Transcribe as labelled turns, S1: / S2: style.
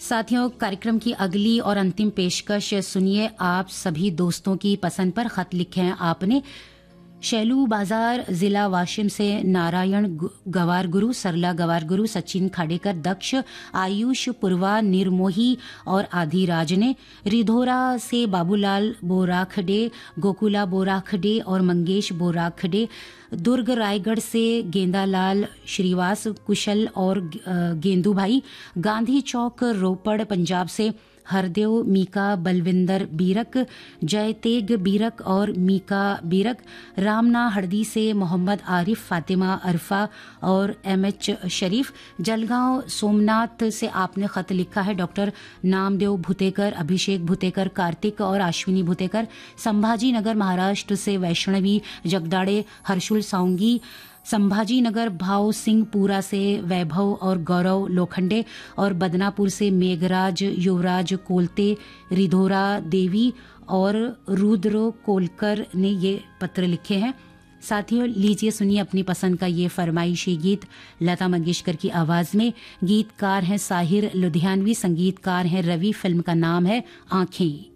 S1: साथियों, कार्यक्रम की अगली और अंतिम पेशकश सुनिए। आप सभी दोस्तों की पसंद पर खत लिखे हैं आपने। शैलू बाजार जिला वाशिम से नारायण गवार गुरु, सरला गवार गुरु, सचिन खाडेकर, दक्ष, आयुष, पूर्वा, निर्मोही और आदि राज ने। रिधोरा से बाबूलाल बोराखडे, गोकुला बोराखडे और मंगेश बोराखडे। दुर्ग रायगढ़ से गेंदालाल श्रीवास, कुशल और गेंदू भाई। गांधी चौक रोपड़ पंजाब से हरदेव, मीका, बलविंदर बीरक, जयतेग बीरक और मीका बीरक। रामना हरदी से मोहम्मद आरिफ, फातिमा अरफा और एमएच शरीफ। जलगांव सोमनाथ से आपने खत लिखा है डॉक्टर नामदेव भुतेकर, अभिषेक भुतेकर, कार्तिक और अश्विनी भुतेकर। संभाजी नगर महाराष्ट्र से वैष्णवी जगदाड़े, हर्षुल साउंगी। संभाजी नगर भाव सिंहपुरा से वैभव और गौरव लोखंडे और बदनापुर से मेघराज, युवराज कोलते, रिधोरा देवी और रुद्र कोलकर ने ये पत्र लिखे हैं। साथियों, लीजिए सुनिए अपनी पसंद का ये फरमाइशी गीत लता मंगेशकर की आवाज में। गीतकार हैं साहिर लुधियानवी, संगीतकार हैं रवि। फिल्म का नाम है आंखें।